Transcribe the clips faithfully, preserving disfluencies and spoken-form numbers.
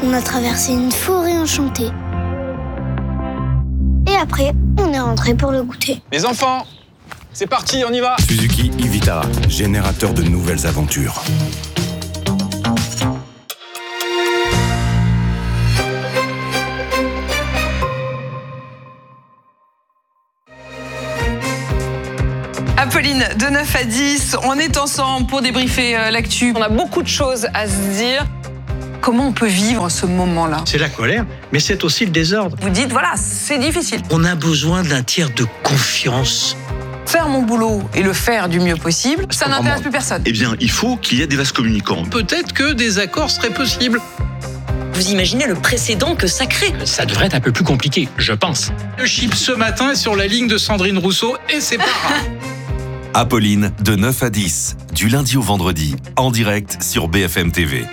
On a traversé une forêt enchantée. Et après, on est rentré pour le goûter. Les enfants, c'est parti, on y va. Suzuki e-Vitara, générateur de nouvelles aventures. Apolline, de neuf à dix, on est ensemble pour débriefer euh, l'actu. On a beaucoup de choses à se dire. Comment on peut vivre ce moment-là ? C'est la colère, mais c'est aussi le désordre. Vous dites, voilà, c'est difficile. On a besoin d'un tiers de confiance. Faire mon boulot et le faire du mieux possible, ça n'intéresse plus personne. Eh bien, il faut qu'il y ait des vases communicants. Peut-être que des accords seraient possibles. Vous imaginez le précédent que ça crée ? Ça devrait être un peu plus compliqué, je pense. Le chip ce matin est sur la ligne de Sandrine Rousseau et c'est pas grave. Apolline, de neuf à dix, du lundi au vendredi, en direct sur B F M T V.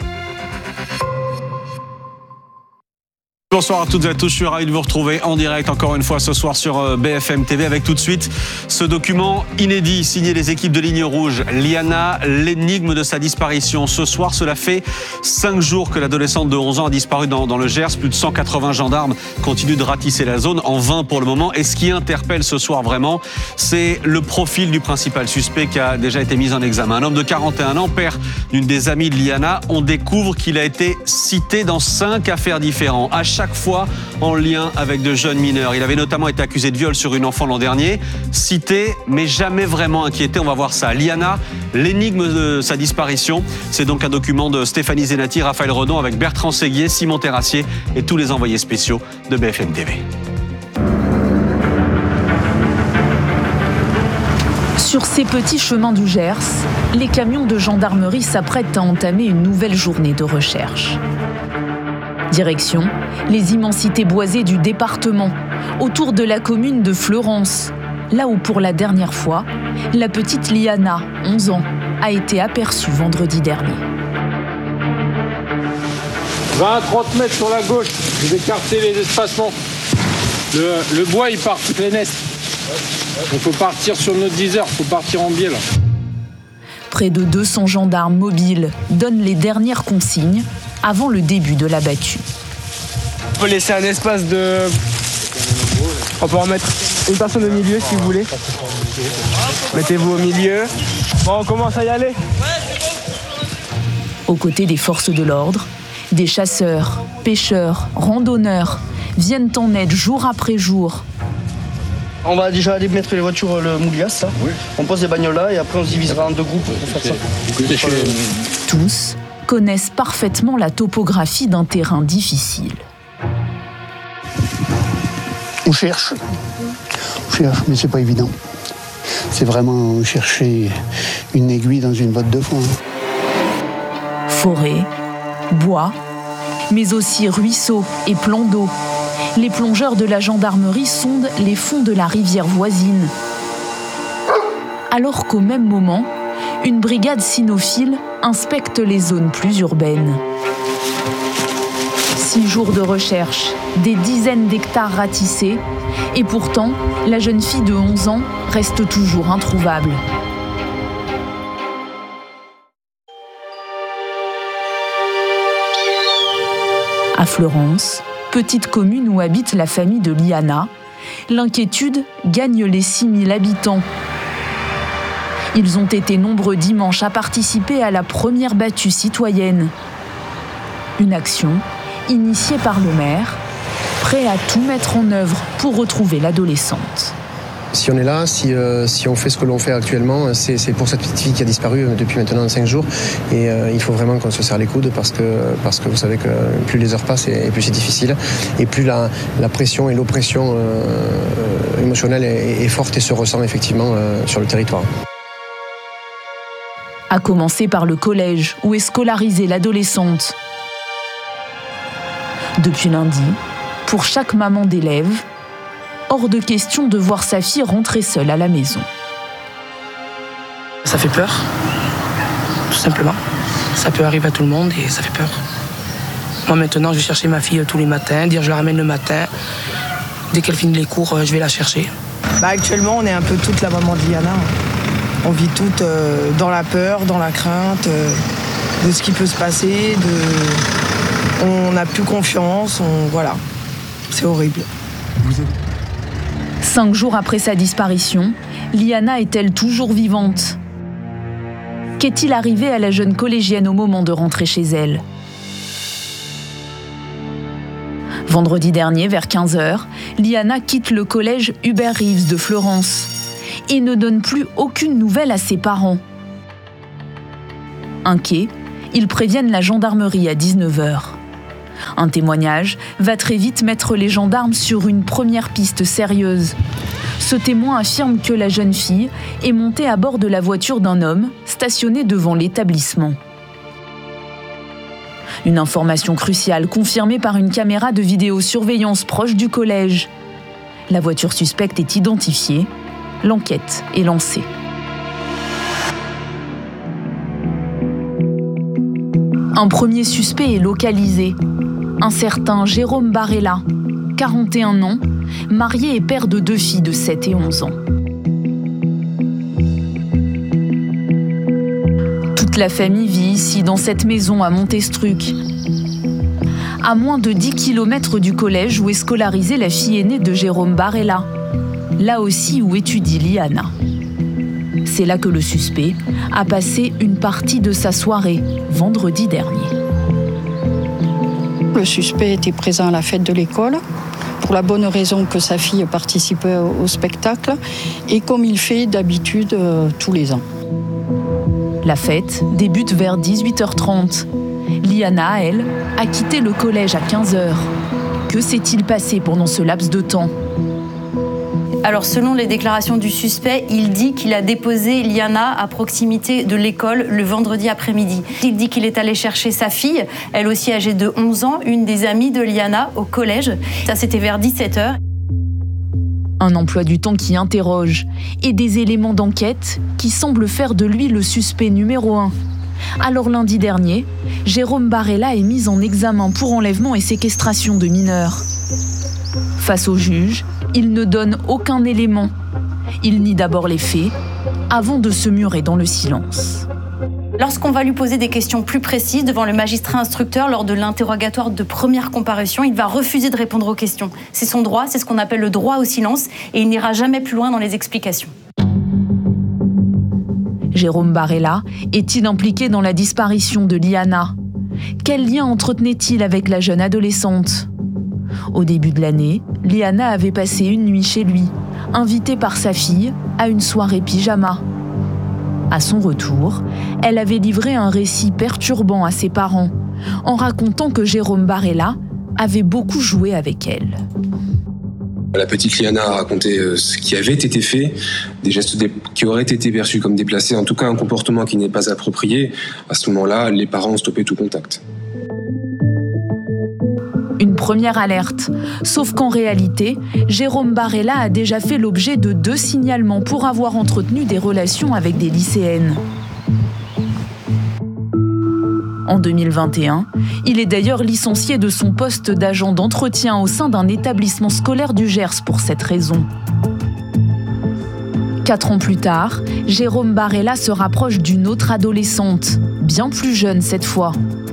Bonsoir à toutes et à tous, je suis ravi de vous retrouver en direct encore une fois ce soir sur B F M T V avec tout de suite ce document inédit signé les équipes de Ligne Rouge. Liana, l'énigme de sa disparition. Ce soir, cela fait cinq jours que l'adolescente de onze ans a disparu dans, dans le Gers. Plus de cent quatre-vingts gendarmes continuent de ratisser la zone, en vain pour le moment. Et ce qui interpelle ce soir vraiment, c'est le profil du principal suspect qui a déjà été mis en examen. Un homme de quarante et un ans, père d'une des amies de Liana. On découvre qu'il a été cité dans cinq affaires différentes. À chaque fois en lien avec de jeunes mineurs. Il avait notamment été accusé de viol sur une enfant l'an dernier, cité mais jamais vraiment inquiété. On va voir ça. Liana, l'énigme de sa disparition, c'est donc un document de Stéphanie Zenati, Raphaël Redon avec Bertrand Séguier, Simon Terrassier et tous les envoyés spéciaux de B F M T V. Sur ces petits chemins du Gers, les camions de gendarmerie s'apprêtent à entamer une nouvelle journée de recherche. Direction, les immensités boisées du département, autour de la commune de Fleurance, là où pour la dernière fois, la petite Liana, onze ans, a été aperçue vendredi dernier. vingt à trente mètres sur la gauche, vous écartez les espacements. Le, le bois, il part toutes les nestes. Il faut partir sur notre dix heures, il faut partir en biais là. Près de deux cents gendarmes mobiles donnent les dernières consignes avant le début de la battue. On peut laisser un espace de... On peut en mettre une personne au milieu si vous voulez. Mettez-vous au milieu. Bon, on commence à y aller. Aux côtés des forces de l'ordre, des chasseurs, pêcheurs, randonneurs viennent en aide jour après jour. On va déjà aller mettre les voitures, le moulias, ça. Oui. On pose des bagnoles là et après on se divisera en deux groupes pour faire ça. Tous connaissent parfaitement la topographie d'un terrain difficile. On cherche. On cherche, mais c'est pas évident. C'est vraiment chercher une aiguille dans une botte de foin. Forêt, bois, mais aussi ruisseaux et plans d'eau. Les plongeurs de la gendarmerie sondent les fonds de la rivière voisine. Alors qu'au même moment, une brigade cynophile inspecte les zones plus urbaines. Six jours de recherche, des dizaines d'hectares ratissés, et pourtant, la jeune fille de onze ans reste toujours introuvable. À Fleurance, petite commune où habite la famille de Liana, l'inquiétude gagne les six mille habitants. Ils ont été nombreux dimanche à participer à la première battue citoyenne. Une action initiée par le maire, prêt à tout mettre en œuvre pour retrouver l'adolescente. Si on est là, si, euh, si on fait ce que l'on fait actuellement, c'est, c'est pour cette petite fille qui a disparu depuis maintenant cinq jours. Et euh, il faut vraiment qu'on se serre les coudes parce que, parce que vous savez que plus les heures passent et plus c'est difficile. Et plus la, la pression et l'oppression euh, émotionnelle est, est forte et se ressent effectivement euh, sur le territoire. À commencer par le collège où est scolarisée l'adolescente. Depuis lundi, pour chaque maman d'élève, hors de question de voir sa fille rentrer seule à la maison. Ça fait peur, tout simplement. Ça peut arriver à tout le monde et ça fait peur. Moi maintenant, je vais chercher ma fille tous les matins, dire je la ramène le matin. Dès qu'elle finit les cours, je vais la chercher. Bah actuellement, on est un peu toute la maman de Liana. On vit toutes euh, dans la peur, dans la crainte euh, de ce qui peut se passer, de... On n'a plus confiance, on... voilà. C'est horrible. Cinq jours après sa disparition, Liana est-elle toujours vivante ? Qu'est-il arrivé à la jeune collégienne au moment de rentrer chez elle ? Vendredi dernier, vers quinze heures, Liana quitte le collège Hubert Reeves de Fleurance et ne donne plus aucune nouvelle à ses parents. Inquiets, ils préviennent la gendarmerie à dix-neuf heures. Un témoignage va très vite mettre les gendarmes sur une première piste sérieuse. Ce témoin affirme que la jeune fille est montée à bord de la voiture d'un homme stationné devant l'établissement. Une information cruciale confirmée par une caméra de vidéosurveillance proche du collège. La voiture suspecte est identifiée. L'enquête est lancée. Un premier suspect est localisé. Un certain Jérôme Barella, quarante et un ans, marié et père de deux filles de sept et onze ans. Toute la famille vit ici, dans cette maison à Montestruc. À moins de dix kilomètres du collège où est scolarisée la fille aînée de Jérôme Barella, là aussi où étudie Liana. C'est là que le suspect a passé une partie de sa soirée, vendredi dernier. Le suspect était présent à la fête de l'école, pour la bonne raison que sa fille participait au spectacle, et comme il fait d'habitude euh, tous les ans. La fête débute vers dix-huit heures trente. Liana, elle, a quitté le collège à quinze heures. Que s'est-il passé pendant ce laps de temps ? Alors, selon les déclarations du suspect, il dit qu'il a déposé Liana à proximité de l'école le vendredi après-midi. Il dit qu'il est allé chercher sa fille, elle aussi âgée de onze ans, une des amies de Liana au collège. Ça, c'était vers dix-sept heures. Un emploi du temps qui interroge et des éléments d'enquête qui semblent faire de lui le suspect numéro un. Alors lundi dernier, Jérôme Barella est mis en examen pour enlèvement et séquestration de mineurs. Face au juge, il ne donne aucun élément. Il nie d'abord les faits, avant de se murer dans le silence. Lorsqu'on va lui poser des questions plus précises devant le magistrat instructeur lors de l'interrogatoire de première comparution, il va refuser de répondre aux questions. C'est son droit, c'est ce qu'on appelle le droit au silence, et il n'ira jamais plus loin dans les explications. Jérôme Barella est-il impliqué dans la disparition de Liana ? Quel lien entretenait-il avec la jeune adolescente ? Au début de l'année, Liana avait passé une nuit chez lui, invitée par sa fille à une soirée pyjama. À son retour, elle avait livré un récit perturbant à ses parents, en racontant que Jérôme Barella avait beaucoup joué avec elle. La petite Liana a raconté ce qui avait été fait, des gestes qui auraient été perçus comme déplacés, en tout cas un comportement qui n'est pas approprié. À ce moment-là, les parents ont stoppé tout contact. Une première alerte, sauf qu'en réalité, Jérôme Barella a déjà fait l'objet de deux signalements pour avoir entretenu des relations avec des lycéennes. En deux mille vingt et un, il est d'ailleurs licencié de son poste d'agent d'entretien au sein d'un établissement scolaire du Gers pour cette raison. Quatre ans plus tard, Jérôme Barella se rapproche d'une autre adolescente, bien plus jeune cette fois.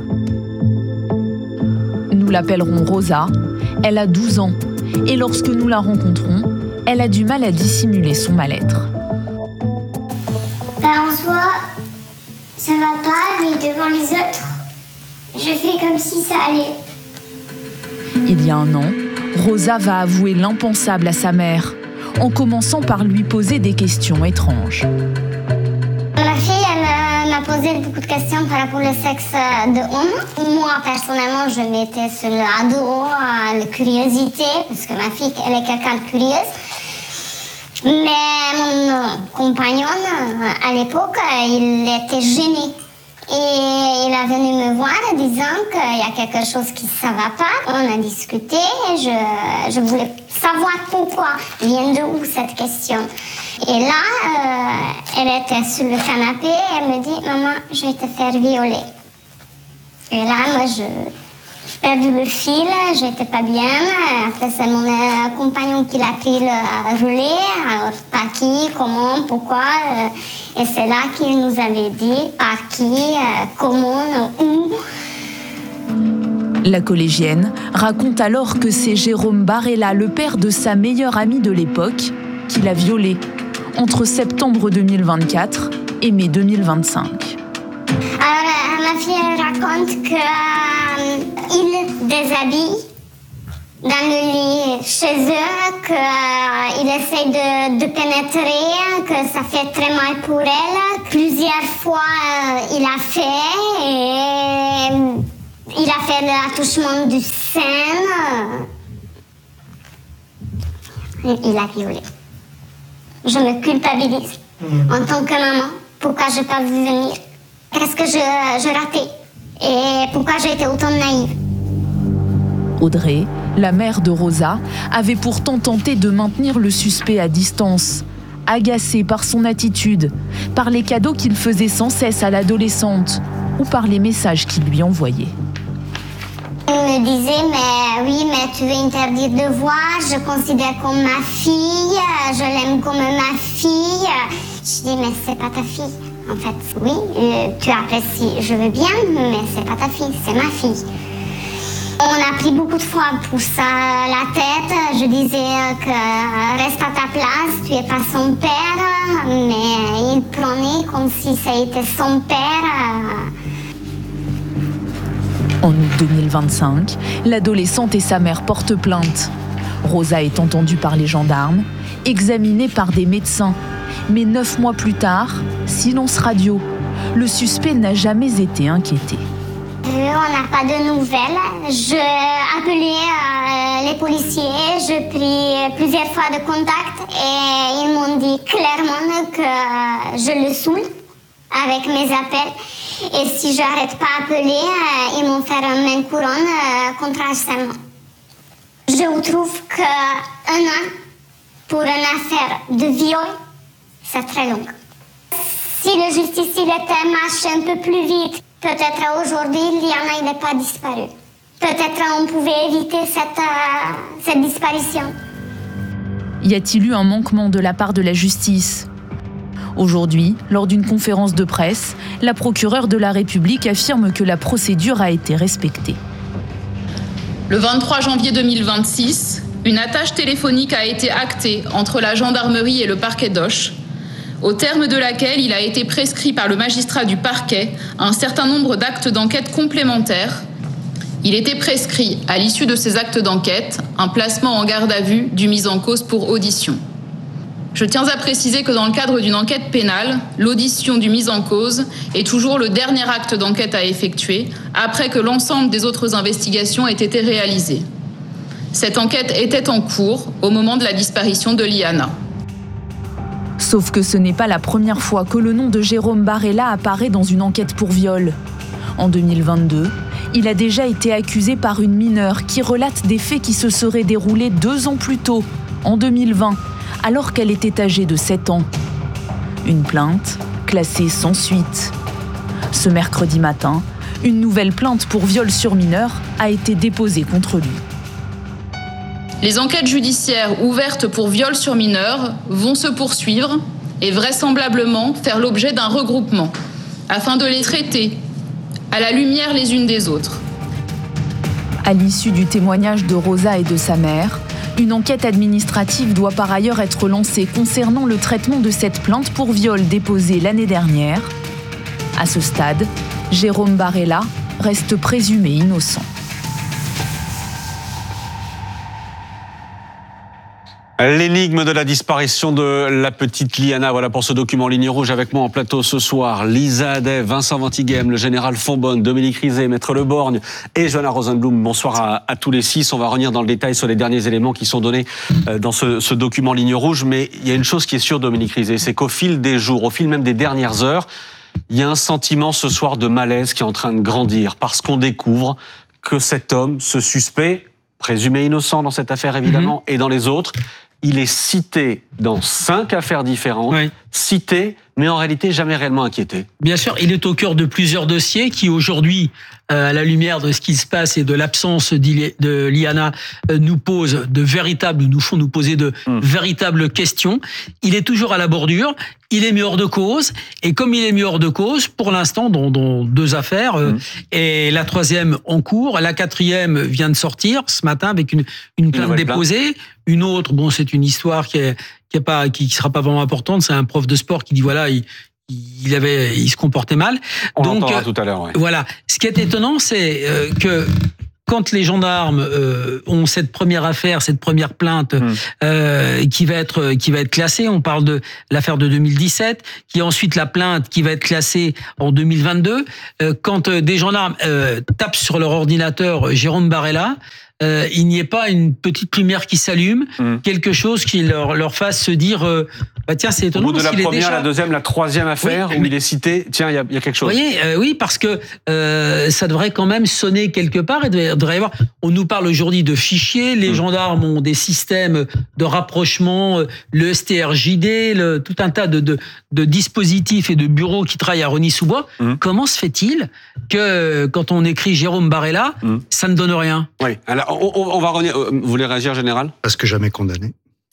Nous l'appellerons Rosa, elle a douze ans, et lorsque nous la rencontrons, elle a du mal à dissimuler son mal-être. Ben, en soi, ça va pas, mais devant les autres, je fais comme si ça allait. Il y a un an, Rosa va avouer l'impensable à sa mère, en commençant par lui poser des questions étranges. Ma fille, elle m'a posé beaucoup de questions par rapport au sexe de homme. Moi, personnellement, je mettais sur le ado, la curiosité, parce que ma fille, elle est quelqu'un de curieuse. Mais mon compagnon, à l'époque, il était gêné. Et il est venu me voir en disant qu'il y a quelque chose qui ne va pas. On a discuté, je, je voulais savoir pourquoi vient de où cette question. Et là, euh, elle était sur le canapé et elle me dit « Maman, je vais te faire violer ». Et là, moi, je... J'ai perdu le fil, j'étais pas bien. Après, c'est mon euh, compagnon qui l'a pris le relais. Alors, par qui, comment, pourquoi. Euh, et c'est là qu'il nous avait dit par qui, euh, comment, où. La collégienne raconte alors que c'est Jérôme Barella, le père de sa meilleure amie de l'époque, qui l'a violée entre septembre deux mille vingt-quatre et mai deux mille vingt-cinq. Alors, ma fille elle raconte qu'il euh, déshabille dans le lit chez eux, qu'il euh, essaie de, de pénétrer, que ça fait très mal pour elle. Plusieurs fois, euh, il a fait et euh, il a fait l'attouchement du sein. Il a violé. Je me culpabilise en tant que maman. Pourquoi je n'ai pas vu venir? Qu'est-ce que je, je ratais? Et pourquoi j'ai été autant naïve? Audrey, la mère de Rosa, avait pourtant tenté de maintenir le suspect à distance, agacée par son attitude, par les cadeaux qu'il faisait sans cesse à l'adolescente ou par les messages qu'il lui envoyait. Il me disait, mais oui, mais tu veux interdire de voir, je considère comme ma fille, je l'aime comme ma fille. Je dis, mais c'est pas ta fille. En fait, oui, euh, tu apprécies, je veux bien, mais c'est pas ta fille, c'est ma fille. On a pris beaucoup de fois pour ça la tête. Je disais que reste à ta place, tu es pas son père, mais il prenait comme si ça était son père. En août deux mille vingt-cinq, l'adolescente et sa mère portent plainte. Rosa est entendue par les gendarmes, examinée par des médecins. Mais neuf mois plus tard, silence radio. Le suspect n'a jamais été inquiété. On n'a pas de nouvelles. Je appelais euh, les policiers, je pris plusieurs fois de contact et ils m'ont dit clairement que je le saoule avec mes appels. Et si je n'arrête pas d'appeler, euh, ils m'ont fait un main couronne euh, contre harcèlement. Je trouve qu'un an pour une affaire de viol, c'est très long. Si la justice il était marché un peu plus vite, peut-être aujourd'hui, Liana n'est pas disparue. Peut-être on pouvait éviter cette, euh, cette disparition. Y a-t-il eu un manquement de la part de la justice ? Aujourd'hui, lors d'une conférence de presse, la procureure de la République affirme que la procédure a été respectée. Le vingt-trois janvier deux mille vingt-six, une attache téléphonique a été actée entre la gendarmerie et le parquet d'Auch, au terme de laquelle il a été prescrit par le magistrat du parquet un certain nombre d'actes d'enquête complémentaires. Il était prescrit, à l'issue de ces actes d'enquête, un placement en garde à vue du mis en cause pour audition. Je tiens à préciser que dans le cadre d'une enquête pénale, l'audition du mis en cause est toujours le dernier acte d'enquête à effectuer, après que l'ensemble des autres investigations aient été réalisées. Cette enquête était en cours au moment de la disparition de Liana. Sauf que ce n'est pas la première fois que le nom de Jérôme Barella apparaît dans une enquête pour viol. En deux mille vingt-deux, il a déjà été accusé par une mineure qui relate des faits qui se seraient déroulés deux ans plus tôt, en deux mille vingt, alors qu'elle était âgée de sept ans. Une plainte classée sans suite. Ce mercredi matin, une nouvelle plainte pour viol sur mineur a été déposée contre lui. Les enquêtes judiciaires ouvertes pour viol sur mineurs vont se poursuivre et vraisemblablement faire l'objet d'un regroupement, afin de les traiter à la lumière les unes des autres. À l'issue du témoignage de Rosa et de sa mère, une enquête administrative doit par ailleurs être lancée concernant le traitement de cette plainte pour viol déposée l'année dernière. À ce stade, Jérôme Barella reste présumé innocent. L'énigme de la disparition de la petite Liana. Voilà pour ce document Ligne Rouge. Avec moi en plateau ce soir, Lisa Hadet, Vincent Ventighem, le général Fonbonne, Dominique Rizet, Maître Le Borgne et Johanna Rosenblum. Bonsoir à, à tous les six. On va revenir dans le détail sur les derniers éléments qui sont donnés dans ce, ce document Ligne Rouge. Mais il y a une chose qui est sûre, Dominique Rizet, c'est qu'au fil des jours, au fil même des dernières heures, il y a un sentiment ce soir de malaise qui est en train de grandir parce qu'on découvre que cet homme, ce suspect, présumé innocent dans cette affaire évidemment, mmh. et dans les autres, il est cité dans cinq affaires différentes, oui. cité, mais en réalité jamais réellement inquiété. Bien sûr, il est au cœur de plusieurs dossiers qui aujourd'hui, euh, à la lumière de ce qui se passe et de l'absence de Liana, euh, nous posent de véritables, nous font nous poser de mmh. véritables questions. Il est toujours à la bordure il est mis hors de cause, et comme il est mis hors de cause, pour l'instant, dont, dont deux affaires, mmh. et la troisième en cours, la quatrième vient de sortir ce matin avec une, une plainte une déposée, plainte. Une autre, bon, c'est une histoire qui est, qui est pas, qui, qui sera pas vraiment importante, c'est un prof de sport qui dit voilà, il, il avait, il se comportait mal. On Donc, l'entendra tout à l'heure, ouais. Voilà. Ce qui est étonnant, c'est euh, que quand les gendarmes euh, ont cette première affaire, cette première plainte mmh. euh, qui va être qui va être classée, on parle de l'affaire de deux mille dix-sept, qui est ensuite la plainte qui va être classée en deux mille vingt-deux. Euh, quand euh, des gendarmes euh, tapent sur leur ordinateur Jérôme Barella, euh, il n'y ait pas une petite lumière qui s'allume, mmh. quelque chose qui leur leur fasse se dire euh, bah tiens, c'est étonnant. Au bout de la première, déjà... la deuxième, la troisième affaire oui, où mais... il est cité, tiens, il y a, y a quelque chose. Vous voyez, euh, oui, parce que euh, ça devrait quand même sonner quelque part. Il devrait, devrait y avoir. On nous parle aujourd'hui de fichiers. Les mmh. gendarmes ont des systèmes de rapprochement, le S T R J D, le, tout un tas de, de, de dispositifs et de bureaux qui travaillent à Rosny-sous-Bois. Mmh. Comment se fait-il que quand on écrit Jérôme Barella, mmh. ça ne donne rien? Oui. Alors, on, on va revenir. Vous voulez réagir, général? Parce que jamais condamné.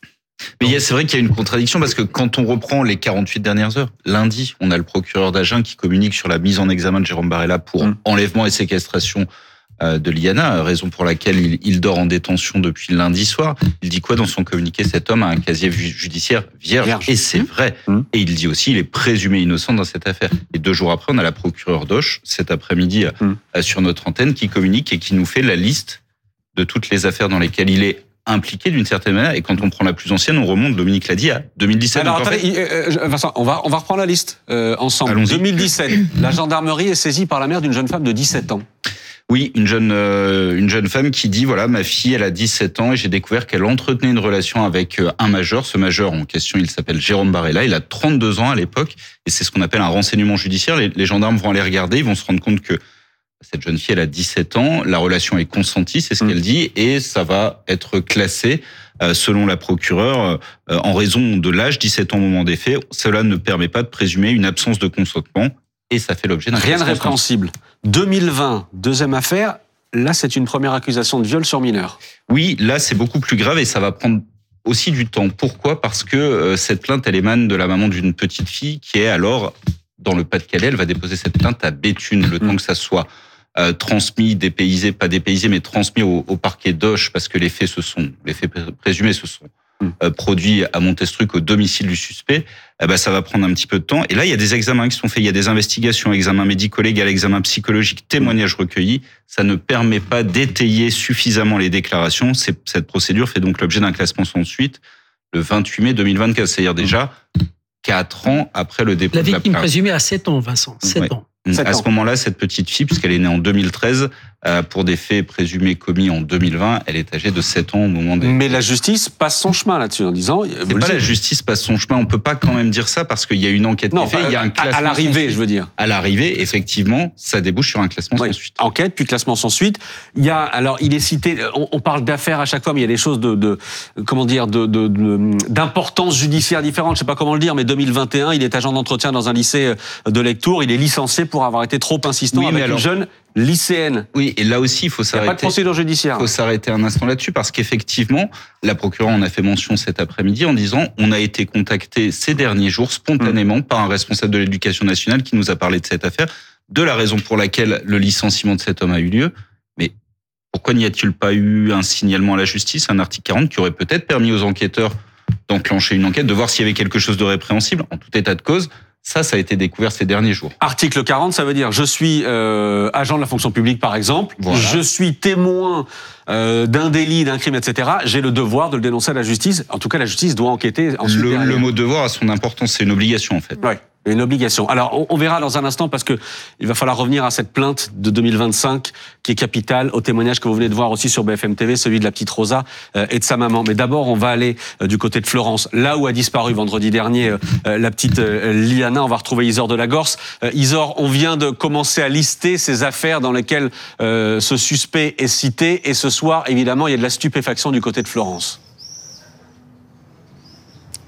Mais c'est vrai qu'il y a une contradiction parce que quand on reprend les quarante-huit dernières heures, lundi, on a le procureur d'Agen qui communique sur la mise en examen de Jérôme Barella pour mmh. enlèvement et séquestration de Liana, raison pour laquelle il, il dort en détention depuis lundi soir. Il dit quoi dans son communiqué? Cet homme a un casier judiciaire vierge, vierge. Et c'est vrai. Mmh. Et il dit aussi il est présumé innocent dans cette affaire. Et deux jours après, on a la procureure d'Auch, cet après-midi, mmh. sur notre antenne, qui communique et qui nous fait la liste de toutes les affaires dans lesquelles il est impliqué d'une certaine manière. Et quand on prend la plus ancienne, on remonte, Dominique l'a dit, à deux mille dix-sept. Alors, attendez, fait... euh, Vincent, on va, on va reprendre la liste euh, ensemble. Allons-y. deux mille dix-sept, la gendarmerie est saisie par la mère d'une jeune femme de dix-sept ans. Oui, une jeune, euh, une jeune femme qui dit, voilà, ma fille, elle a dix-sept ans et j'ai découvert qu'elle entretenait une relation avec un majeur. Ce majeur en question, il s'appelle Jérôme Barella. Il a trente-deux ans à l'époque et c'est ce qu'on appelle un renseignement judiciaire. Les, les gendarmes vont aller regarder, ils vont se rendre compte que cette jeune fille, elle a dix-sept ans, la relation est consentie, c'est ce mmh. qu'elle dit, et ça va être classé, euh, selon la procureure, euh, en raison de l'âge, dix-sept ans au moment des faits. Cela ne permet pas de présumer une absence de consentement, et ça fait l'objet d'un rien de répréhensible. deux mille vingt, deuxième affaire, là c'est une première accusation de viol sur mineur. Oui, là c'est beaucoup plus grave et ça va prendre aussi du temps. Pourquoi ? Parce que euh, cette plainte, elle émane de la maman d'une petite fille qui est alors dans le Pas-de-Calais. Elle va déposer cette plainte à Béthune, le mmh. temps que ça soit Euh, transmis, dépaysé, pas dépaysé, mais transmis au, au parquet d'Auch, parce que les faits se sont, les faits présumés se sont euh, produits à Montestruc au domicile du suspect. Eh ben, ça va prendre un petit peu de temps. Et là, il y a des examens qui sont faits, il y a des investigations, examen médico-légal, examen psychologique, témoignages recueillis. Ça ne permet pas d'étayer suffisamment les déclarations. C'est, cette procédure fait donc l'objet d'un classement sans suite le vingt-huit mai deux mille vingt-quatre, c'est-à-dire déjà quatre ans après le dépôt de la plainte. La victime présumée a sept ans, Vincent, sept ouais. ans. À ce moment-là, cette petite fille, puisqu'elle est née en deux mille treize, euh, pour des faits présumés commis en deux mille vingt, elle est âgée de sept ans au moment des... Mais la justice passe son chemin là-dessus en disant... C'est pas la justice passe son chemin, on peut pas quand même dire ça parce qu'il y a une enquête non, qui est faite, il y a un classement... À l'arrivée, je veux dire. À l'arrivée, effectivement, ça débouche sur un classement oui. sans suite. Enquête, puis classement sans suite. Il y a, alors, il est cité, on, on parle d'affaires à chaque fois, mais il y a des choses de, de comment dire, de, de, de, d'importance judiciaire différente, je sais pas comment le dire, mais deux mille vingt et un, il est agent d'entretien dans un lycée de Lectoure, il est licencié pour avoir été trop insistant oui, avec alors, une jeune lycéenne. Oui, et là aussi, il faut s'arrêter. Il n'y a pas de procédure judiciaire. Il faut s'arrêter un instant là-dessus parce qu'effectivement, la procureure en a fait mention cet après-midi en disant on a été contacté ces derniers jours spontanément mmh. par un responsable de l'éducation nationale qui nous a parlé de cette affaire, de la raison pour laquelle le licenciement de cet homme a eu lieu. Mais pourquoi n'y a-t-il pas eu un signalement à la justice, un article quarante qui aurait peut-être permis aux enquêteurs d'enclencher une enquête, de voir s'il y avait quelque chose de répréhensible en tout état de cause? Ça, ça a été découvert ces derniers jours. Article quarante, ça veut dire je suis euh, agent de la fonction publique, par exemple, voilà. Je suis témoin euh, d'un délit, d'un crime, et cetera. J'ai le devoir de le dénoncer à la justice. En tout cas, la justice doit enquêter. Le, le mot devoir a son importance, c'est une obligation en fait. Oui. Une obligation. Alors, on, on verra dans un instant parce que il va falloir revenir à cette plainte de deux mille vingt-cinq qui est capitale, au témoignage que vous venez de voir aussi sur B F M T V, celui de la petite Rosa euh, et de sa maman. Mais d'abord, on va aller euh, du côté de Florence, là où a disparu vendredi dernier euh, euh, la petite euh, Liana. On va retrouver Isor de la Gorce. Euh, Isor, on vient de commencer à lister ces affaires dans lesquelles euh, ce suspect est cité. Et ce soir, évidemment, il y a de la stupéfaction du côté de Florence.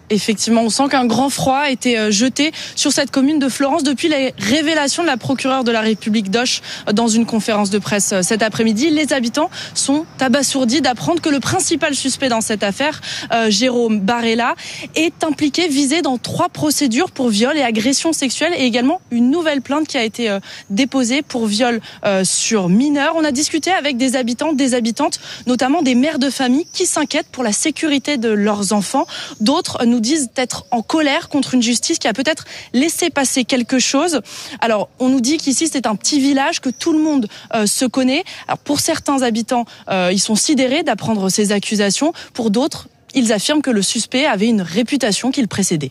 Effectivement, on sent qu'un grand froid a été jeté sur cette commune de Florence depuis les révélations de la procureure de la République d'Auch dans une conférence de presse cet après-midi. Les habitants sont abasourdis d'apprendre que le principal suspect dans cette affaire, euh, Jérôme Barella, est impliqué, visé dans trois procédures pour viol et agression sexuelle et également une nouvelle plainte qui a été euh, déposée pour viol euh, sur mineurs. On a discuté avec des habitants, des habitantes, notamment des mères de famille qui s'inquiètent pour la sécurité de leurs enfants. D'autres nous nous disent être en colère contre une justice qui a peut-être laissé passer quelque chose. Alors, on nous dit qu'ici, c'est un petit village, que tout le monde euh, se connaît. Alors, pour certains habitants, euh, ils sont sidérés d'apprendre ces accusations. Pour d'autres, ils affirment que le suspect avait une réputation qui le précédait.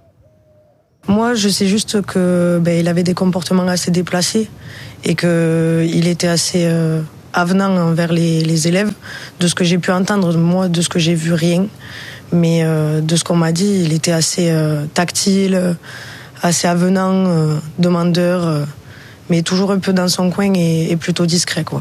Moi, je sais juste que ben, il avait des comportements assez déplacés et qu'il était assez euh, avenant envers les, les élèves. De ce que j'ai pu entendre, moi, de ce que j'ai vu, rien. Mais euh, de ce qu'on m'a dit, il était assez euh, tactile, assez avenant, euh, demandeur, euh, mais toujours un peu dans son coin et, et plutôt discret, quoi.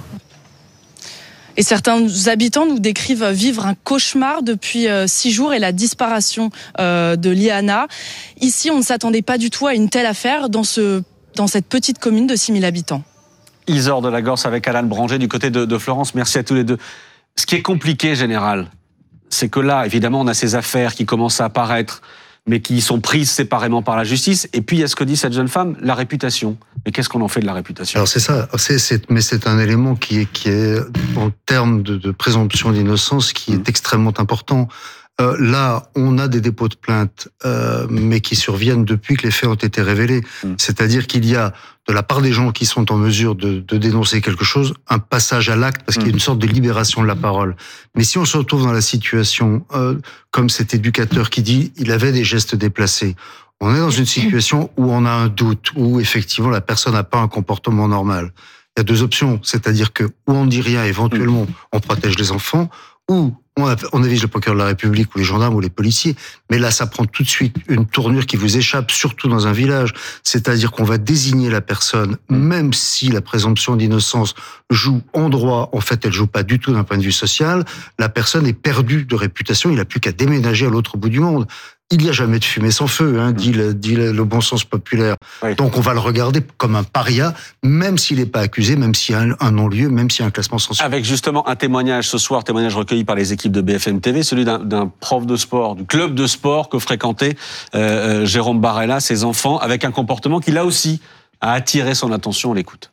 Et certains habitants nous décrivent vivre un cauchemar depuis euh, six jours et la disparition euh, de Liana. Ici, on ne s'attendait pas du tout à une telle affaire dans, ce, dans cette petite commune de six mille habitants. Isor de la Gorse avec Alan Branger du côté de, de Florence. Merci à tous les deux. Ce qui est compliqué, Général, c'est que là, évidemment, on a ces affaires qui commencent à apparaître, mais qui sont prises séparément par la justice. Et puis, il y a ce que dit cette jeune femme, la réputation. Mais qu'est-ce qu'on en fait de la réputation ? Alors c'est ça, c'est, c'est, mais c'est un élément qui est, qui est en termes de, de présomption d'innocence, qui est mmh. extrêmement important. Euh, là, on a des dépôts de plainte, euh, mais qui surviennent depuis que les faits ont été révélés. Mmh. C'est-à-dire qu'il y a, de la part des gens qui sont en mesure de, de dénoncer quelque chose, un passage à l'acte, parce mmh. qu'il y a une sorte de libération de la parole. Mais si on se retrouve dans la situation, euh, comme cet éducateur qui dit, il avait des gestes déplacés, on est dans une situation où on a un doute, où effectivement la personne n'a pas un comportement normal. Il y a deux options, c'est-à-dire que ou on ne dit rien, éventuellement on protège les enfants, ou on avise le procureur de la République ou les gendarmes ou les policiers, mais là ça prend tout de suite une tournure qui vous échappe, surtout dans un village, c'est-à-dire qu'on va désigner la personne, même si la présomption d'innocence joue en droit, en fait elle joue pas du tout d'un point de vue social, la personne est perdue de réputation, il n'a plus qu'à déménager à l'autre bout du monde. Il n'y a jamais de fumée sans feu, hein, dit, le, dit le, le bon sens populaire. Oui. Donc on va le regarder comme un paria, même s'il n'est pas accusé, même s'il y a un, un non-lieu, même s'il y a un classement sans suite. Avec justement un témoignage ce soir, témoignage recueilli par les équipes de B F M T V, celui d'un, d'un prof de sport, du club de sport que fréquentait euh, euh, Jérôme Barella, ses enfants, avec un comportement qui là aussi a attiré son attention. On l'écoute.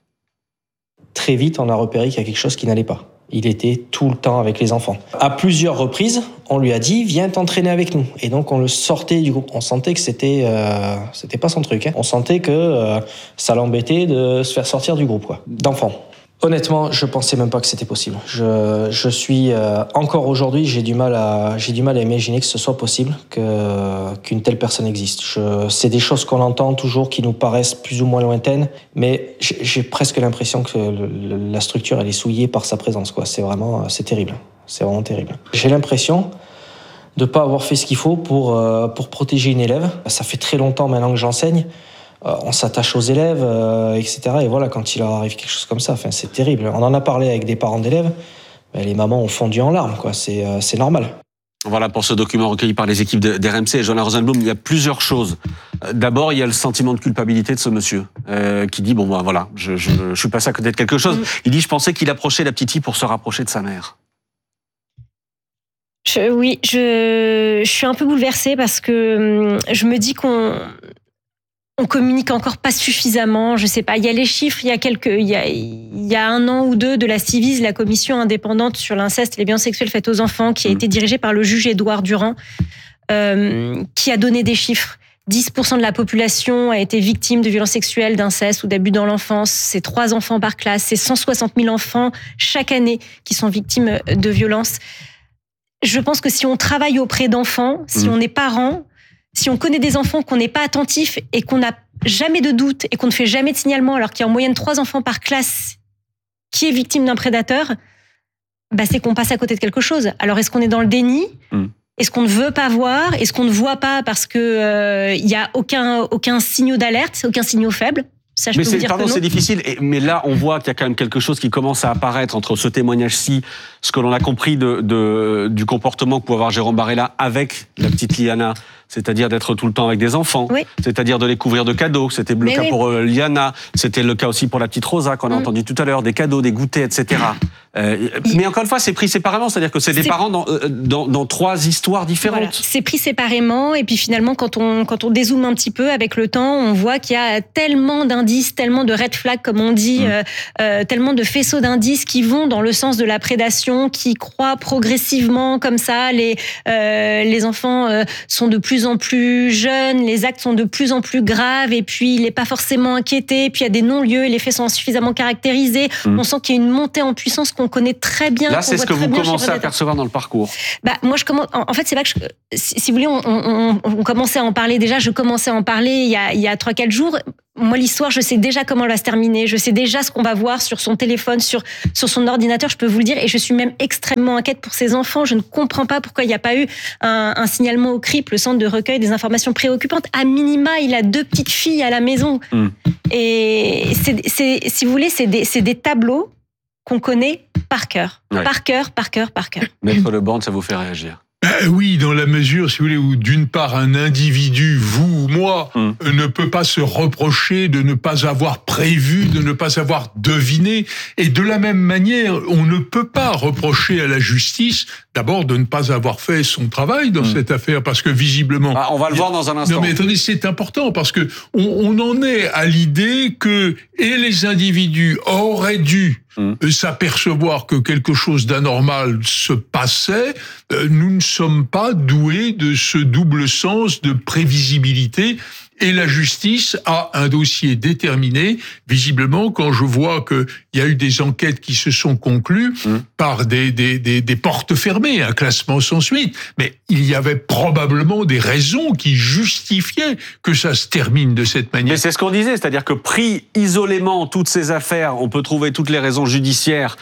Très vite, on a repéré qu'il y a quelque chose qui n'allait pas. Il était tout le temps avec les enfants. À plusieurs reprises, on lui a dit « Viens t'entraîner avec nous ». Et donc, on le sortait du groupe. On sentait que c'était, euh, c'était pas son truc. Hein. On sentait que euh, ça l'embêtait de se faire sortir du groupe, quoi, d'enfants. Honnêtement, je pensais même pas que c'était possible. Je, je suis euh, encore aujourd'hui, j'ai du mal à, j'ai du mal à imaginer que ce soit possible, que qu'une telle personne existe. Je, c'est des choses qu'on entend toujours, qui nous paraissent plus ou moins lointaines, mais j'ai, j'ai presque l'impression que le, le, la structure elle est souillée par sa présence, quoi. C'est vraiment, c'est terrible. C'est vraiment terrible. J'ai l'impression de pas avoir fait ce qu'il faut pour euh, pour protéger une élève. Ça fait très longtemps maintenant que j'enseigne. On s'attache aux élèves, euh, et cetera. Et voilà, quand il leur arrive quelque chose comme ça, enfin, c'est terrible. On en a parlé avec des parents d'élèves, mais les mamans ont fondu en larmes, quoi. C'est, euh, c'est normal. Voilà pour ce document recueilli par les équipes d'R M C et Joanna Rosenblum. Il y a plusieurs choses. D'abord, il y a le sentiment de culpabilité de ce monsieur euh, qui dit bon, ben voilà, je, je, je suis passé à côté de quelque chose. Il dit je pensais qu'il approchait la petite fille pour se rapprocher de sa mère. Je, oui, je, je suis un peu bouleversée parce que je me dis qu'on On communique encore pas suffisamment, je sais pas. Il y a les chiffres, il y a quelques, il y a, il y a un an ou deux de la Civis, la commission indépendante sur l'inceste et les violences sexuelles faites aux enfants, qui a mmh. été dirigée par le juge Édouard Durand, euh, qui a donné des chiffres. dix pour cent de la population a été victime de violences sexuelles, d'inceste ou d'abus dans l'enfance. C'est trois enfants par classe. C'est cent soixante mille enfants chaque année qui sont victimes de violences. Je pense que si on travaille auprès d'enfants, si mmh. on est parent, si on connaît des enfants, qu'on n'est pas attentif et qu'on n'a jamais de doute et qu'on ne fait jamais de signalement, alors qu'il y a en moyenne trois enfants par classe qui est victime d'un prédateur, bah c'est qu'on passe à côté de quelque chose. Alors est-ce qu'on est dans le déni ? mmh. Est-ce qu'on ne veut pas voir ? Est-ce qu'on ne voit pas parce que euh, y a aucun aucun signal d'alerte, aucun signal faible ? Ça, je mais peux c'est, vous dire pardon, que non. c'est difficile. Et, mais là, on voit qu'il y a quand même quelque chose qui commence à apparaître entre ce témoignage-ci, ce que l'on a compris de, de, du comportement que pouvait avoir Jérôme Barella avec la petite Liana, c'est-à-dire d'être tout le temps avec des enfants, oui. c'est-à-dire de les couvrir de cadeaux. C'était le mais cas oui. pour euh, Liana, c'était le cas aussi pour la petite Rosa qu'on a mm. entendu tout à l'heure, des cadeaux, des goûters, et cetera. Euh, Il... Mais encore une fois, c'est pris séparément, c'est-à-dire que c'est, c'est... des parents dans, euh, dans, dans trois histoires différentes. Voilà. C'est pris séparément, et puis finalement, quand on, quand on dézoome un petit peu avec le temps, on voit qu'il y a tellement d'indices, tellement de red flags, comme on dit, mm. euh, euh, tellement de faisceaux d'indices qui vont dans le sens de la prédation, qui croient progressivement comme ça. Les, euh, les enfants euh, sont de plus en plus jeunes, les actes sont de plus en plus graves, et puis il n'est pas forcément inquiété, puis il y a des non-lieux, les faits sont insuffisamment caractérisés. Mm. On sent qu'il y a une montée en puissance qu'on connaît très bien. Là, c'est ce que vous commencez à percevoir dans le parcours. Bah, moi, je commence. En fait, c'est pas que je, si, si vous voulez, on, on, on commençait à en parler déjà. Je commençais à en parler il y a, il y a trois quatre jours. Moi, l'histoire, je sais déjà comment elle va se terminer. Je sais déjà ce qu'on va voir sur son téléphone, sur, sur son ordinateur, je peux vous le dire. Et je suis même extrêmement inquiète pour ses enfants. Je ne comprends pas pourquoi il n'y a pas eu un, un signalement au C R I P, le centre de recueil des informations préoccupantes. À minima, il a deux petites filles à la maison. Mm. Et c'est, c'est, si vous voulez, c'est des, c'est des tableaux qu'on connaît par cœur. Ouais. Par cœur, par cœur, par cœur. Maître Lebande, ça vous fait réagir? Euh, oui, dans la mesure, si vous voulez, où d'une part un individu, vous ou moi, mmh. ne peut pas se reprocher de ne pas avoir prévu, de ne pas avoir deviné, et de la même manière, on ne peut pas reprocher à la justice, d'abord, de ne pas avoir fait son travail dans mmh. cette affaire, parce que visiblement... Ah, on va le voir dans un instant. Non mais attendez, c'est important, parce que on, on en est à l'idée que et les individus auraient dû Mmh. s'apercevoir que quelque chose d'anormal se passait. Nous ne sommes pas doués de ce double sens de prévisibilité. Et la justice a un dossier déterminé. Visiblement, quand je vois qu'il y a eu des enquêtes qui se sont conclues mmh. par des, des, des, des portes fermées, un classement sans suite, mais il y avait probablement des raisons qui justifiaient que ça se termine de cette manière. Mais c'est ce qu'on disait, c'est-à-dire que pris isolément toutes ces affaires, on peut trouver toutes les raisons judiciaires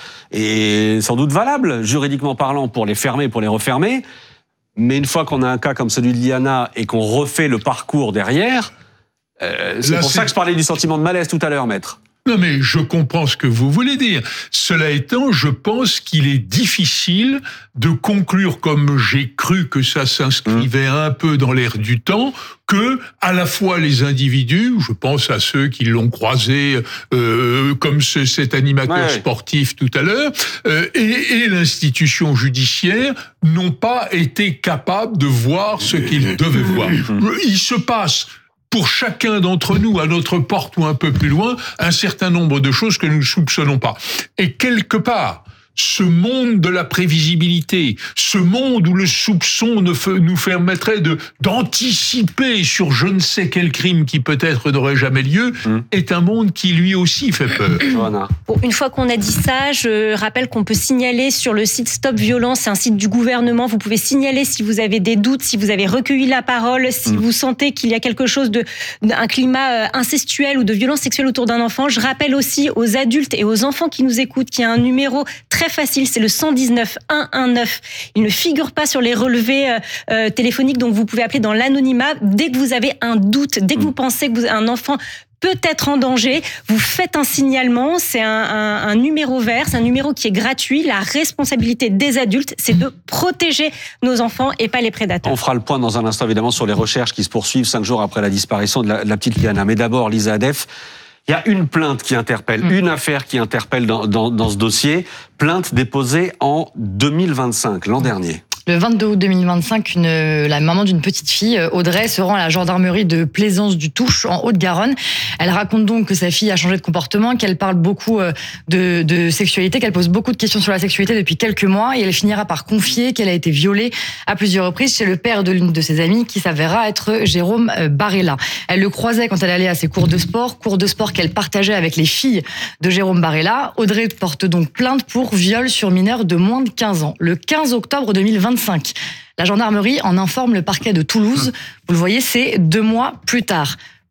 et sans doute valables, juridiquement parlant, pour les fermer, pour les refermer. Mais une fois qu'on a un cas comme celui de Liana et qu'on refait le parcours derrière, euh, c'est Là, pour c'est... ça que je parlais du sentiment de malaise tout à l'heure, maître. Non mais je comprends ce que vous voulez dire. Cela étant, je pense qu'il est difficile de conclure, comme j'ai cru que ça s'inscrivait mmh. un peu dans l'air du temps, que à la fois les individus, je pense à ceux qui l'ont croisé euh, comme ce, cet animateur ouais. sportif tout à l'heure, euh, et, et l'institution judiciaire n'ont pas été capables de voir ce qu'ils devaient voir. Il se passe pour chacun d'entre nous, à notre porte ou un peu plus loin, un certain nombre de choses que nous ne soupçonnons pas. Et quelque part, ce monde de la prévisibilité, ce monde où le soupçon nous permettrait de, d'anticiper sur je ne sais quel crime qui peut-être n'aurait jamais lieu, mmh. est un monde qui lui aussi fait peur. Bon, une fois qu'on a dit ça, je rappelle qu'on peut signaler sur le site Stop Violence, c'est un site du gouvernement, vous pouvez signaler si vous avez des doutes, si vous avez recueilli la parole, si mmh. vous sentez qu'il y a quelque chose de, un climat incestuel ou de violence sexuelle autour d'un enfant. Je rappelle aussi aux adultes et aux enfants qui nous écoutent qu'il y a un numéro très facile, c'est le cent dix-neuf un un neuf. Il ne figure pas sur les relevés euh, euh, téléphoniques, donc vous pouvez appeler dans l'anonymat. Dès que vous avez un doute, dès que vous pensez que vous, un enfant peut être en danger, vous faites un signalement, c'est un, un, un numéro vert, c'est un numéro qui est gratuit. La responsabilité des adultes, c'est de protéger nos enfants et pas les prédateurs. On fera le point dans un instant, évidemment, sur les recherches qui se poursuivent cinq jours après la disparition de la, de la petite Liana. Mais d'abord, Lisa Adef, il y a une plainte qui interpelle, mmh. une affaire qui interpelle dans, dans, dans ce dossier, plainte déposée en deux mille vingt-cinq, l'an dernier. Le vingt-deux août deux mille vingt-cinq, une, la maman d'une petite fille, Audrey, se rend à la gendarmerie de Plaisance-du-Touche, en Haute-Garonne. Elle raconte donc que sa fille a changé de comportement, qu'elle parle beaucoup de, de sexualité, qu'elle pose beaucoup de questions sur la sexualité depuis quelques mois, et elle finira par confier qu'elle a été violée à plusieurs reprises chez le père de l'une de ses amies, qui s'avérera être Jérôme Barella. Elle le croisait quand elle allait à ses cours de sport, cours de sport qu'elle partageait avec les filles de Jérôme Barella. Audrey porte donc plainte pour viol sur mineur de moins de quinze ans. Le quinze octobre deux mille vingt-cinq, la gendarmerie en informe le parquet de Toulouse. Vous le voyez, c'est deux mois plus tard.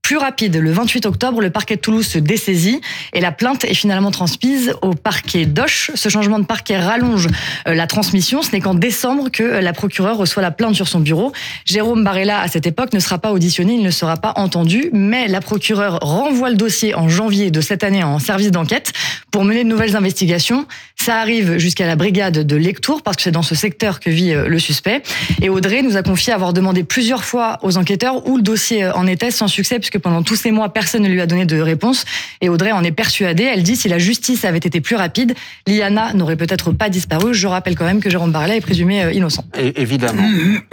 plus rapide. Le vingt-huit octobre, le parquet de Toulouse se dessaisit et la plainte est finalement transmise au parquet d'Auch. Ce changement de parquet rallonge la transmission. Ce n'est qu'en décembre que la procureure reçoit la plainte sur son bureau. Jérôme Barella, à cette époque, ne sera pas auditionné, il ne sera pas entendu, mais la procureure renvoie le dossier en janvier de cette année en service d'enquête pour mener de nouvelles investigations. Ça arrive jusqu'à la brigade de Lectoure, parce que c'est dans ce secteur que vit le suspect. Et Audrey nous a confié avoir demandé plusieurs fois aux enquêteurs où le dossier en était, sans succès, puisque pendant tous ces mois, personne ne lui a donné de réponse. Et Audrey en est persuadée. Elle dit, si la justice avait été plus rapide, Liana n'aurait peut-être pas disparu. Je rappelle quand même que Jérôme Barella est présumé innocent. Et évidemment.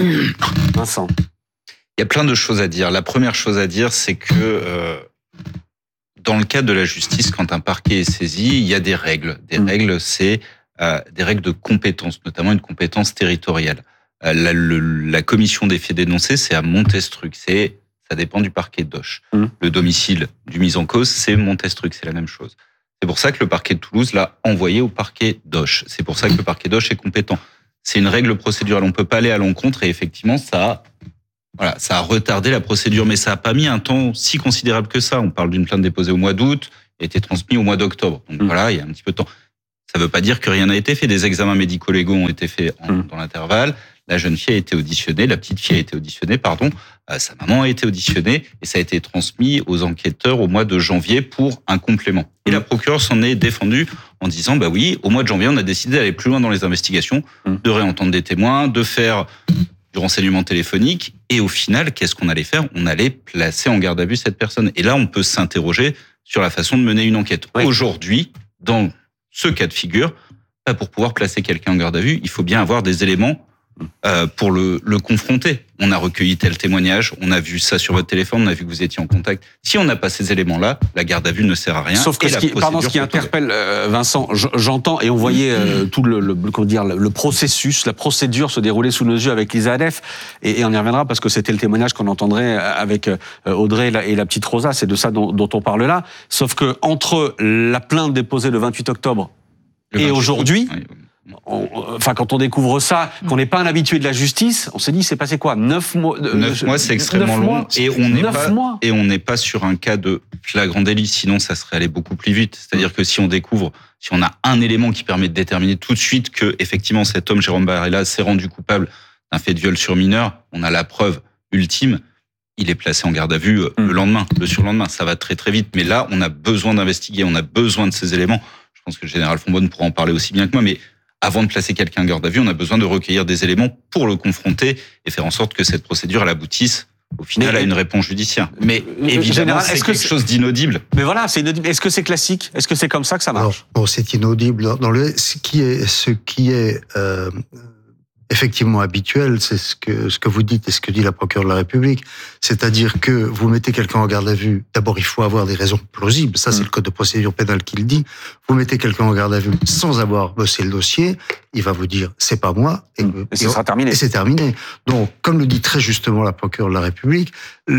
Vincent. Il y a plein de choses à dire. La première chose à dire, c'est que euh, dans le cadre de la justice, quand un parquet est saisi, il y a des règles. Des mmh. règles, c'est euh, des règles de compétence, notamment une compétence territoriale. Euh, la, le, la commission des faits dénoncés, c'est à Montestruc. C'est, ça dépend du parquet d'Auch. Mmh. Le domicile du mis en cause, c'est Montestruc. C'est la même chose. C'est pour ça que le parquet de Toulouse l'a envoyé au parquet d'Auch. C'est pour ça que le parquet d'Auch est compétent. C'est une règle procédurale. On peut pas aller à l'encontre et effectivement, ça a, voilà, ça a retardé la procédure, mais ça a pas mis un temps si considérable que ça. On parle d'une plainte déposée au mois d'août, et été transmise au mois d'octobre. Donc mmh. voilà, il y a un petit peu de temps. Ça veut pas dire que rien n'a été fait. Des examens médico-légaux ont été faits en, mmh. dans l'intervalle. La jeune fille a été auditionnée, la petite fille a été auditionnée, pardon. Euh, sa maman a été auditionnée et ça a été transmis aux enquêteurs au mois de janvier pour un complément. Et mmh. la procureure s'en est défendue en disant, bah oui, au mois de janvier, on a décidé d'aller plus loin dans les investigations, mmh. de réentendre des témoins, de faire du renseignement téléphonique. Et au final, qu'est-ce qu'on allait faire? On allait placer en garde à vue cette personne. Et là, on peut s'interroger sur la façon de mener une enquête. Oui. Aujourd'hui, dans ce cas de figure, pour pouvoir placer quelqu'un en garde à vue, il faut bien avoir des éléments euh, pour le, le confronter. On a recueilli tel témoignage, on a vu ça sur votre téléphone, on a vu que vous étiez en contact. Si on n'a pas ces éléments-là, la garde à vue ne sert à rien. Sauf que ce qui, pardon, ce qui interpelle euh, Vincent, j'entends et on voyait euh, tout le, le, comment dire, le processus, la procédure se dérouler sous nos yeux avec Lisa Adef, et, et on y reviendra parce que c'était le témoignage qu'on entendrait avec Audrey et la, et la petite Rosa, c'est de ça dont, dont on parle là. Sauf que entre la plainte déposée le vingt-huit octobre le et aujourd'hui, oui. On, enfin, quand on découvre ça, qu'on n'est pas un habitué de la justice, on s'est dit, c'est passé quoi? Neuf mois? Euh, Neuf mois, c'est extrêmement long. Et on n'est pas, mois. et on n'est pas sur un cas de flagrant délit. Sinon, ça serait allé beaucoup plus vite. C'est-à-dire que si on découvre, si on a un élément qui permet de déterminer tout de suite que, effectivement, cet homme, Jérôme Barella, s'est rendu coupable d'un fait de viol sur mineur, on a la preuve ultime. Il est placé en garde à vue mmh. le lendemain, le surlendemain. Ça va très très vite. Mais là, on a besoin d'investiguer. On a besoin de ces éléments. Je pense que le général Fonbonne pourra en parler aussi bien que moi, mais avant de placer quelqu'un en garde à vue, on a besoin de recueillir des éléments pour le confronter et faire en sorte que cette procédure elle aboutisse au final mais, à une réponse judiciaire. Mais évidemment, général, c'est quelque chose d'inaudible. Mais voilà, c'est inaudible. Est-ce que c'est classique? Est-ce que c'est comme ça que ça marche? Alors, bon, c'est inaudible. Dans le, ce qui est, ce qui est euh, effectivement habituel, c'est ce que ce que vous dites et ce que dit la procureure de la République, c'est-à-dire que vous mettez quelqu'un en garde à vue. D'abord, il faut avoir des raisons plausibles. Ça, c'est mmh. le code de procédure pénale qui le dit. Vous mettez quelqu'un en garde à vue sans avoir bossé le dossier, il va vous dire c'est pas moi et, mmh. et, et ce sera terminé. Et c'est terminé. Donc, comme le dit très justement la procureure de la République,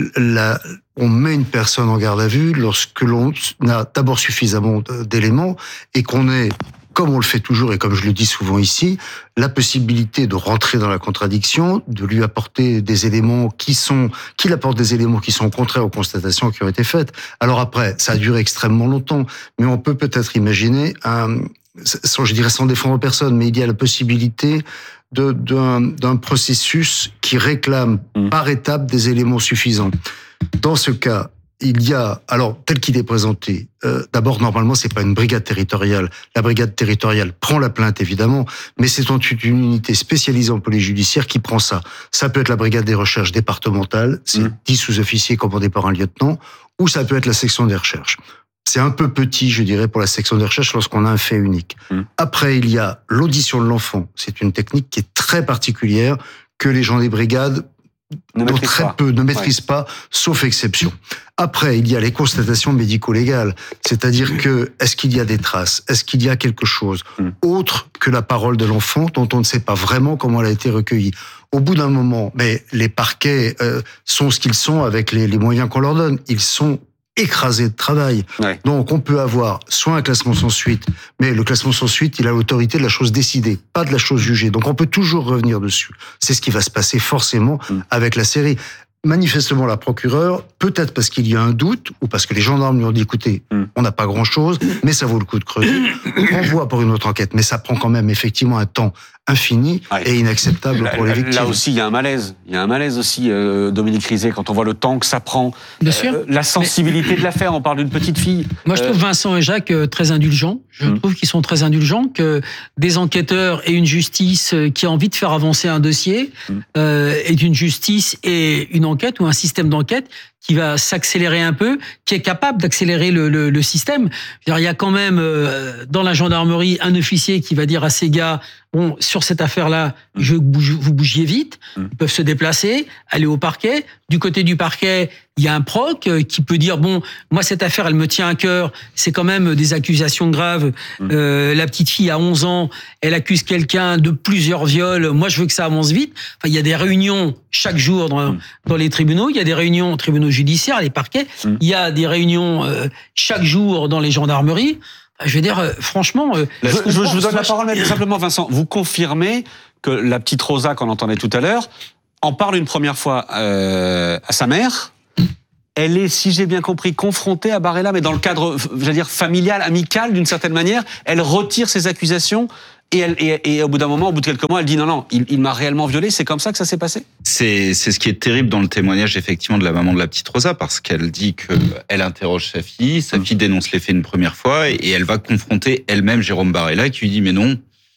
la, on met une personne en garde à vue lorsque l'on a d'abord suffisamment d'éléments et qu'on est, comme on le fait toujours et comme je le dis souvent ici, la possibilité de rentrer dans la contradiction, de lui apporter des éléments qui sont, qu'il apporte des éléments qui sont contraires aux constatations qui ont été faites. Alors après, ça a duré extrêmement longtemps, mais on peut peut-être imaginer un, sans, je dirais sans défendre personne, mais il y a la possibilité de, d'un, d'un processus qui réclame mmh. par étape des éléments suffisants. Dans ce cas, il y a, alors tel qu'il est présenté, euh, d'abord normalement c'est pas une brigade territoriale. La brigade territoriale prend la plainte évidemment, mais c'est une unité spécialisée en police judiciaire qui prend ça. Ça peut être la brigade des recherches départementale, c'est mmh. dix sous-officiers commandés par un lieutenant, ou ça peut être la section des recherches. C'est un peu petit, je dirais, pour la section des recherches lorsqu'on a un fait unique. Mmh. Après, il y a l'audition de l'enfant. C'est une technique qui est très particulière que les gens des brigades ne dont très pas. peu ne maîtrisent ouais. pas, sauf exception. Après, il y a les constatations médico-légales, c'est-à-dire que est-ce qu'il y a des traces, est-ce qu'il y a quelque chose mm. autre que la parole de l'enfant dont on ne sait pas vraiment comment elle a été recueillie. Au bout d'un moment, mais les parquets euh, sont ce qu'ils sont avec les, les moyens qu'on leur donne. Ils sont écrasé de travail. Ouais. Donc, on peut avoir soit un classement sans suite, mais le classement sans suite, il a l'autorité de la chose décidée, pas de la chose jugée. Donc, on peut toujours revenir dessus. C'est ce qui va se passer forcément mmh. avec la série. manifestement, la procureure, peut-être parce qu'il y a un doute, ou parce que les gendarmes lui ont dit, écoutez, mm. on n'a pas grand-chose, mais ça vaut le coup de creuser, renvoie pour une autre enquête. Mais ça prend quand même effectivement un temps infini ouais. et inacceptable là, pour les victimes. Là aussi, il y a un malaise. Il y a un malaise aussi, euh, Dominique Rizet, quand on voit le temps que ça prend. Bien sûr. Euh, la sensibilité mais... de l'affaire, on parle d'une petite fille. Moi, je trouve euh... Vincent et Jacques très indulgents. Je mmh. trouve qu'ils sont très indulgents, que des enquêteurs et une justice qui a envie de faire avancer un dossier mmh. euh, est une justice et une enquête ou un système d'enquête qui va s'accélérer un peu, qui est capable d'accélérer le, le, le système. Il y a quand même euh, dans la gendarmerie un officier qui va dire à ces gars, bon, sur cette affaire-là, je veux que vous bougiez vite. Ils peuvent se déplacer, aller au parquet. Du côté du parquet, il y a un proc qui peut dire, bon, moi, cette affaire, elle me tient à cœur. C'est quand même des accusations graves. Mmh. Euh, la petite fille a onze ans, elle accuse quelqu'un de plusieurs viols. Moi, je veux que ça avance vite. Enfin, il y a des réunions chaque jour dans, mmh. dans les tribunaux. Il y a des réunions aux tribunaux judiciaires, les parquets. Mmh. Il y a des réunions euh, chaque jour dans les gendarmeries. Je veux dire, euh, franchement... Euh, je, je, je vous donne la parole, mais simplement, Vincent. Vous confirmez que la petite Rosa, qu'on entendait tout à l'heure, en parle une première fois euh, à sa mère. Elle est, si j'ai bien compris, confrontée à Barella, mais dans le cadre, j'allais dire, familial, amical, d'une certaine manière. Elle retire ses accusations et, elle, et, et au bout d'un moment, au bout de quelques mois, elle dit non, non, il, il m'a réellement violée. C'est comme ça que ça s'est passé ? C'est, c'est ce qui est terrible dans le témoignage, effectivement, de la maman de la petite Rosa, parce qu'elle dit qu'elle interroge sa fille, sa fille dénonce les faits une première fois, et, et elle va confronter elle-même Jérôme Barella, qui lui dit mais non,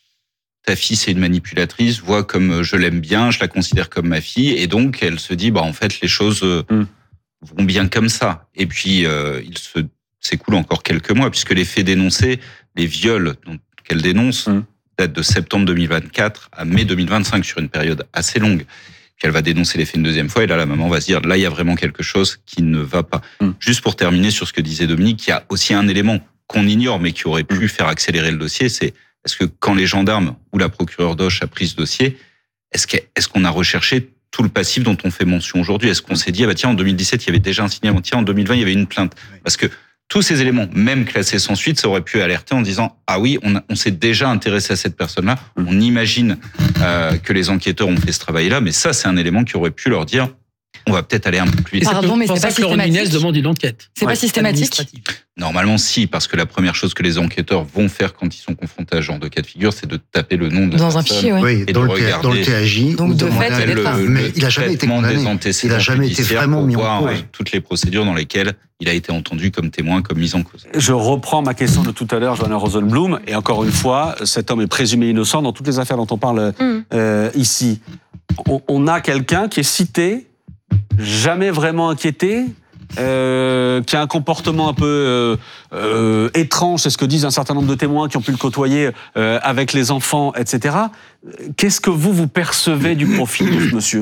ta fille, c'est une manipulatrice, vois comme je l'aime bien, je la considère comme ma fille, et donc elle se dit, bah en fait, les choses mm. vont bien comme ça. Et puis, euh, il se s'écoule encore quelques mois, puisque les faits dénoncés, les viols qu'elle dénonce, mm. datent de septembre deux mille vingt-quatre à mai deux mille vingt-cinq, sur une période assez longue. Puis elle va dénoncer les faits une deuxième fois, et là, la maman va se dire, là, il y a vraiment quelque chose qui ne va pas. Mm. Juste pour terminer sur ce que disait Dominique, il y a aussi un élément qu'on ignore, mais qui aurait pu mm. faire accélérer le dossier, c'est est-ce que quand les gendarmes ou la procureure d'Auch a pris ce dossier, est-ce, que, est-ce qu'on a recherché tout le passif dont on fait mention aujourd'hui ? Est-ce qu'on s'est dit, ah bah tiens, en deux mille dix-sept, il y avait déjà un signalement, tiens, en deux mille vingt, il y avait une plainte. Parce que tous ces éléments, même classés sans suite, ça aurait pu alerter en disant, ah oui, on, a, on s'est déjà intéressé à cette personne-là, on imagine euh, que les enquêteurs ont fait ce travail-là, mais ça, c'est un élément qui aurait pu leur dire, on va peut-être aller un peu plus vite. Pardon, mais c'est pas systématique. demande une enquête. C'est ouais, pas systématique. Normalement, si, parce que la première chose que les enquêteurs vont faire quand ils sont confrontés à ce genre de cas de figure, c'est de taper le nom de dans la un fichier, oui. Oui, et dans, de le regarder dans le T A J. Donc de fait, il le, le, mais il a jamais été condamné. Il a jamais été vraiment mis en cause. Toutes les procédures dans lesquelles il a été entendu comme témoin, comme mis en cause. Je reprends ma question de tout à l'heure, Johanna Rosenblum, et encore une fois, cet homme est présumé innocent dans toutes les affaires dont on parle mm. euh, ici. On, on a quelqu'un qui est cité, jamais vraiment inquiété, euh, qui a un comportement un peu euh, euh, étrange, c'est ce que disent un certain nombre de témoins qui ont pu le côtoyer euh, avec les enfants, et cetera. Qu'est-ce que vous, vous percevez du profil de ce monsieur ?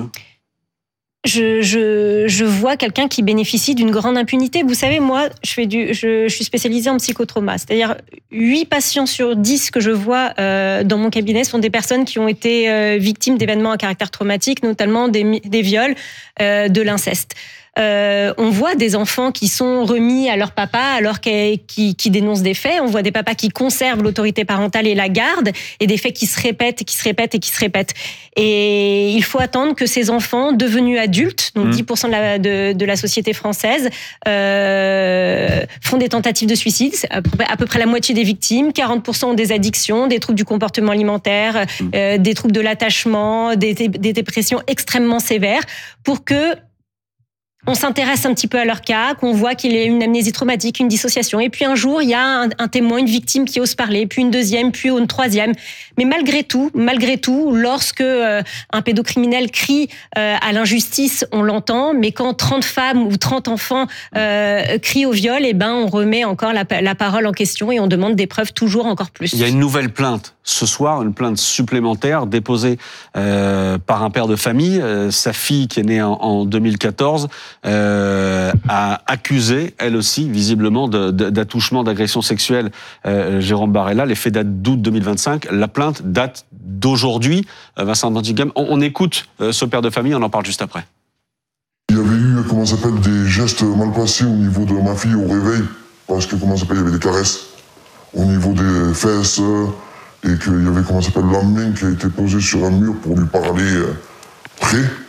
Je, je, je vois quelqu'un qui bénéficie d'une grande impunité. Vous savez, moi, je, fais du, je, je suis spécialisée en psychotrauma. C'est-à-dire, huit patients sur dix que je vois euh, dans mon cabinet sont des personnes qui ont été euh, victimes d'événements à caractère traumatique, notamment des, des viols, euh, de l'inceste. Euh, on voit des enfants qui sont remis à leur papa alors qu'ils qui, qui dénoncent des faits. On voit des papas qui conservent l'autorité parentale et la gardent, et des faits qui se répètent, qui se répètent et qui se répètent. Et il faut attendre que ces enfants, devenus adultes, donc mmh. dix pour cent de la, de, de la société française, euh, font des tentatives de suicide. C'est à peu, près, à peu près la moitié des victimes. quarante pour cent ont des addictions, des troubles du comportement alimentaire, mmh. euh, des troubles de l'attachement, des, des dépressions extrêmement sévères, pour que on s'intéresse un petit peu à leur cas, qu'on voit qu'il y a une amnésie traumatique, une dissociation. Et puis un jour, il y a un, un témoin, une victime qui ose parler, puis une deuxième, puis une troisième. Mais malgré tout, malgré tout, lorsque euh, un pédocriminel crie euh, à l'injustice, on l'entend. Mais quand trente femmes ou trente enfants euh, crient au viol, eh ben, on remet encore la, la parole en question et on demande des preuves toujours encore plus. Il y a une nouvelle plainte ce soir, une plainte supplémentaire déposée euh, par un père de famille. Euh, sa fille, qui est née en, en deux mille quatorze, euh, a accusé, elle aussi, visiblement, de, de, d'attouchement, d'agression sexuelle, euh, Jérôme Barella. Les faits datent d'août deux mille vingt-cinq. La plainte date d'aujourd'hui. Euh, Vincent Dantigam, on, on écoute euh, ce père de famille, on en parle juste après. Il y avait eu, comment ça s'appelle, des gestes mal passés au niveau de ma fille au réveil, parce que, comment ça s'appelle, il y avait des caresses au niveau des fesses, et qu'il y avait, comment ça s'appelle, la main qui a été posée sur un mur pour lui parler euh, près.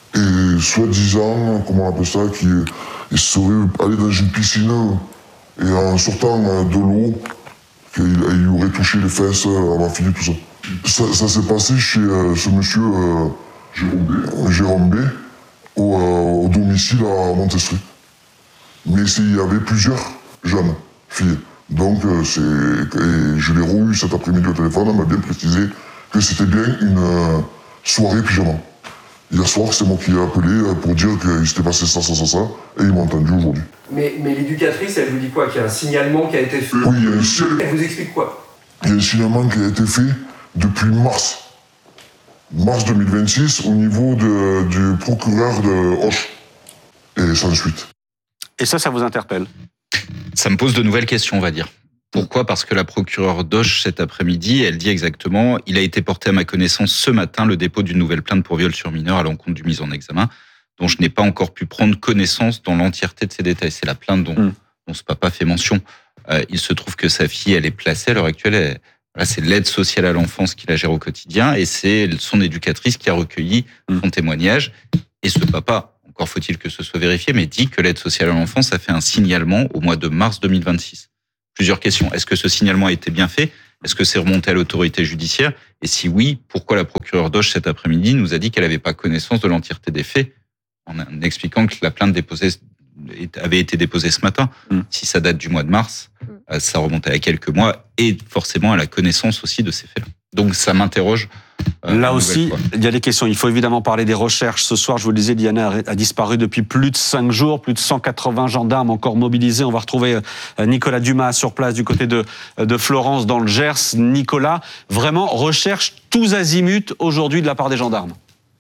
Et soi-disant, comment on appelle ça, qu'il il serait allé dans une piscine et en sortant de l'eau, qu'il il aurait touché les fesses à ma fille, tout ça. Ça, ça s'est passé chez euh, ce monsieur euh, Jérôme B, au, euh, au domicile à Montestry. Mais il y avait plusieurs jeunes filles. Donc euh, c'est, et je l'ai re-eu cet après-midi au téléphone, elle m'a bien précisé que c'était bien une euh, soirée pyjama. Hier soir, c'est moi qui ai appelé pour dire qu'il s'était passé ça, ça, ça, ça, et ils m'ont entendu aujourd'hui. Mais, mais l'éducatrice, elle vous dit quoi? Qu'il y a un signalement qui a été fait? Oui, il y a un signalement. Elle vous explique quoi? Il y a un signalement qui a été fait depuis mars. Mars deux mille vingt-six, au niveau de, du procureur de Auch. Et sans suite. Et ça, ça vous interpelle? Ça me pose de nouvelles questions, on va dire. Pourquoi? Parce que la procureure d'Auch, cet après-midi, elle dit exactement « Il a été porté à ma connaissance ce matin le dépôt d'une nouvelle plainte pour viol sur mineur à l'encontre du mis en examen, dont je n'ai pas encore pu prendre connaissance dans l'entièreté de ces détails. » C'est la plainte dont, mmh. dont ce papa fait mention. Euh, il se trouve que sa fille, elle est placée à l'heure actuelle, elle, voilà, c'est l'aide sociale à l'enfance qui la gère au quotidien, et c'est son éducatrice qui a recueilli mmh. son témoignage. Et ce papa, encore faut-il que ce soit vérifié, mais dit que l'aide sociale à l'enfance a fait un signalement au mois de mars deux mille vingt-six. Plusieurs questions. Est-ce que ce signalement a été bien fait? Est-ce que c'est remonté à l'autorité judiciaire? Et si oui, pourquoi la procureure d'Auch cet après-midi nous a dit qu'elle n'avait pas connaissance de l'entièreté des faits, en expliquant que la plainte déposée avait été déposée ce matin? Mm. Si ça date du mois de mars, mm. ça remonte à quelques mois, et forcément à la connaissance aussi de ces faits-là. Donc ça m'interroge. Euh, Là aussi, il y a des questions. Il faut évidemment parler des recherches. Ce soir, je vous le disais, Liana a disparu depuis plus de cinq jours, plus de cent quatre-vingts gendarmes encore mobilisés. On va retrouver Nicolas Dumas sur place du côté de, de Florence dans le Gers. Nicolas, vraiment, recherche tous azimuts aujourd'hui de la part des gendarmes.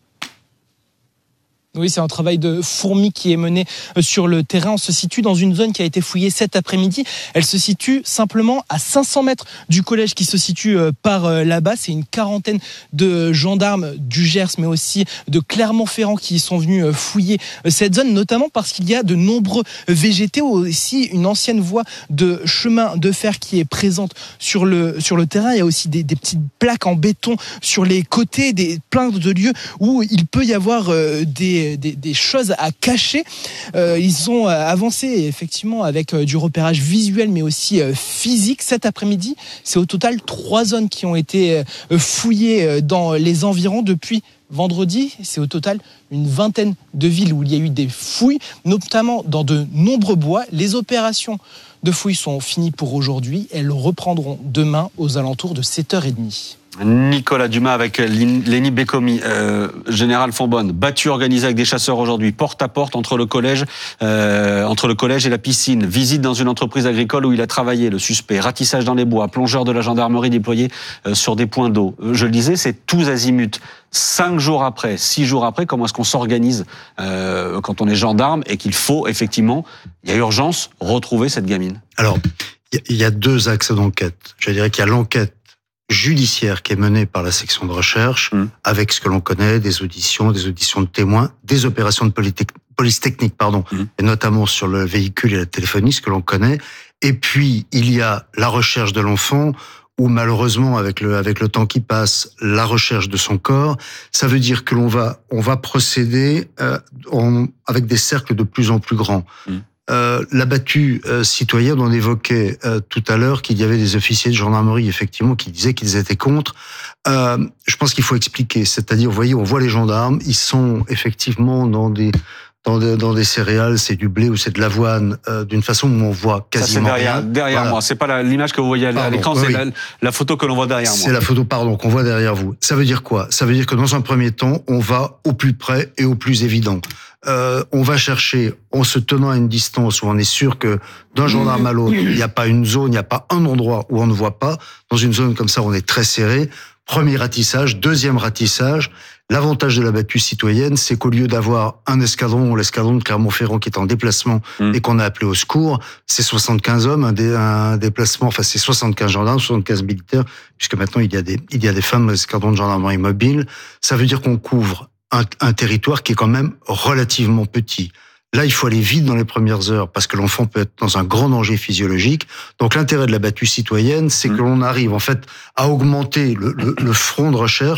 Oui, c'est un travail de fourmi qui est mené sur le terrain. On se situe dans une zone qui a été fouillée cet après-midi. Elle se situe simplement à cinq cents mètres du collège qui se situe par là-bas. C'est une quarantaine de gendarmes du Gers, mais aussi de Clermont-Ferrand qui sont venus fouiller cette zone, notamment parce qu'il y a de nombreux végétaux, aussi une ancienne voie de chemin de fer qui est présente sur le, sur le terrain. Il y a aussi des, des petites plaques en béton sur les côtés, des, plein de lieux où il peut y avoir des Des, des choses à cacher. Euh, ils ont avancé effectivement avec du repérage visuel mais aussi physique. Cet après-midi, c'est au total trois zones qui ont été fouillées dans les environs depuis vendredi. C'est au total une vingtaine de villes où il y a eu des fouilles, notamment dans de nombreux bois. Les opérations de fouilles sont finies pour aujourd'hui. Elles reprendront demain aux alentours de sept heures trente. Nicolas Dumas avec Lénie Bécomi, euh, Général Fonbonne, battu organisé avec des chasseurs aujourd'hui, porte à porte entre le collège, euh, entre le collège et la piscine, visite dans une entreprise agricole où il a travaillé, le suspect, ratissage dans les bois, plongeur de la gendarmerie déployé euh, sur des points d'eau. Je le disais, c'est tous azimuts. Cinq jours après, six jours après, comment est-ce qu'on s'organise euh, quand on est gendarme et qu'il faut effectivement, il y a urgence, retrouver cette gamine? Alors, il y a deux axes d'enquête. Je dirais qu'il y a l'enquête judiciaire qui est menée par la section de recherche, mmh. avec ce que l'on connaît, des auditions, des auditions de témoins, des opérations de police technique, pardon, mmh. et notamment sur le véhicule et la téléphonie, ce que l'on connaît. Et puis, il y a la recherche de l'enfant, où malheureusement, avec le, avec le temps qui passe, la recherche de son corps, ça veut dire que l'on va, on va procéder euh, en, avec des cercles de plus en plus grands. Mmh. Euh, la battue euh, citoyenne, on évoquait euh, tout à l'heure qu'il y avait des officiers de gendarmerie, effectivement, qui disaient qu'ils étaient contre. Euh, je pense qu'il faut expliquer. C'est-à-dire, vous voyez, on voit les gendarmes, ils sont effectivement dans des... Dans des, dans des céréales, c'est du blé ou c'est de l'avoine, euh, d'une façon où on voit quasiment ça, c'est derrière, rien. Derrière voilà. moi, c'est pas la, l'image que vous voyez à pardon, l'écran, oui, c'est la, la photo que l'on voit derrière moi. C'est la photo, pardon, qu'on voit derrière vous. Ça veut dire quoi? Ça veut dire que dans un premier temps, on va au plus près et au plus évident. Euh, on va chercher, en se tenant à une distance où on est sûr que d'un gendarme à l'autre, il n'y a pas une zone, il n'y a pas un endroit où on ne voit pas. Dans une zone comme ça, on est très serré. Premier ratissage, deuxième ratissage. L'avantage de la battue citoyenne, c'est qu'au lieu d'avoir un escadron, l'escadron de Clermont-Ferrand qui est en déplacement mmh. et qu'on a appelé au secours, c'est soixante-quinze hommes, un, dé, un déplacement, enfin c'est soixante-quinze gendarmes, soixante-quinze militaires, puisque maintenant il y a des, il y a des femmes dans l'escadron de gendarmerie mobile. Ça veut dire qu'on couvre un, un territoire qui est quand même relativement petit. Là, il faut aller vite dans les premières heures parce que l'enfant peut être dans un grand danger physiologique. Donc, l'intérêt de la battue citoyenne, c'est mmh. que l'on arrive, en fait, à augmenter le, le, le front de recherche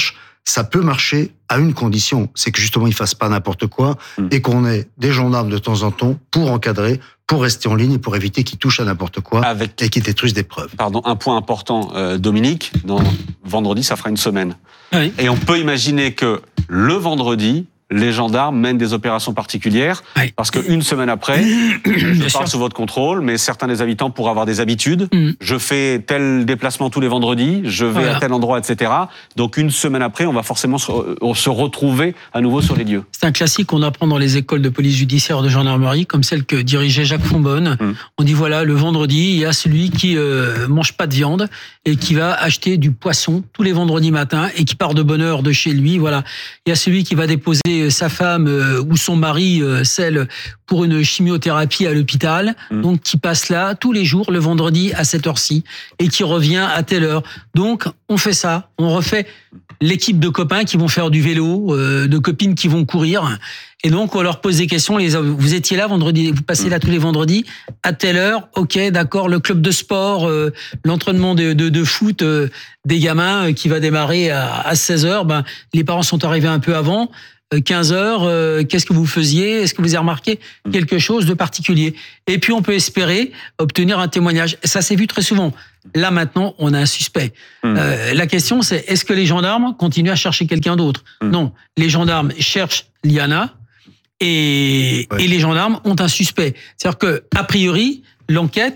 ça peut marcher à une condition, c'est que justement ils fassent pas n'importe quoi mmh. et qu'on ait des gendarmes de temps en temps pour encadrer, pour rester en ligne et pour éviter qu'ils touchent à n'importe quoi Avec... et qu'ils détruisent des preuves. Pardon, un point important, euh, Dominique, dans vendredi, ça fera une semaine. Oui. Et on peut imaginer que le vendredi, les gendarmes mènent des opérations particulières, oui. parce qu'une semaine après, je parle sous votre contrôle, mais certains des habitants pourraient avoir des habitudes. Mm. Je fais tel déplacement tous les vendredis, je vais voilà. à tel endroit, et cetera. Donc une semaine après, on va forcément se, se retrouver à nouveau sur les lieux. C'est un classique qu'on apprend dans les écoles de police judiciaire de gendarmerie, comme celle que dirigeait Jacques Fonbonne. Mm. On dit voilà, le vendredi, il y a celui qui euh, mange pas de viande et qui va acheter du poisson tous les vendredis matins et qui part de bonne heure de chez lui. Voilà, il y a celui qui va déposer sa femme euh, ou son mari, euh, celle pour une chimiothérapie à l'hôpital, mmh. donc qui passe là tous les jours, le vendredi à cette heure-ci, et qui revient à telle heure. Donc, on fait ça, on refait l'équipe de copains qui vont faire du vélo, euh, de copines qui vont courir, et donc on leur pose des questions. Les, vous étiez là vendredi, vous passez là tous les vendredis, à telle heure, ok, d'accord, le club de sport, euh, l'entraînement de, de, de foot euh, des gamins euh, qui va démarrer à, à seize heures, ben, les parents sont arrivés un peu avant, quinze heures, euh, qu'est-ce que vous faisiez? Est-ce que vous avez remarqué quelque chose de particulier? Et puis, on peut espérer obtenir un témoignage. Ça s'est vu très souvent. Là, maintenant, on a un suspect. Mmh. Euh, la question, c'est est-ce que les gendarmes continuent à chercher quelqu'un d'autre? mmh. Non. Les gendarmes cherchent Liana et, ouais. et les gendarmes ont un suspect. C'est-à-dire que, a priori, l'enquête